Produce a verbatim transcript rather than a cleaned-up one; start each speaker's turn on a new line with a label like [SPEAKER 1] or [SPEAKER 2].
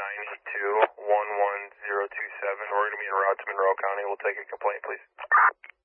[SPEAKER 1] nine two one one zero two seven. We're going to be en route to Monroe County. We'll take a complaint, please.